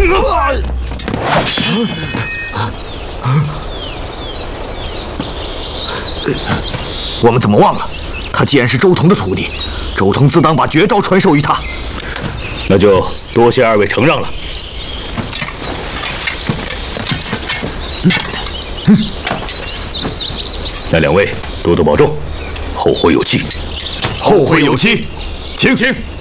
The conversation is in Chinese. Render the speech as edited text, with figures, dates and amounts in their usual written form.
我们怎么忘了？他既然是周彤的徒弟，周彤自当把绝招传授于他。 那就多谢二位承让了。那两位多多保重，后会有期。 后会有期，请。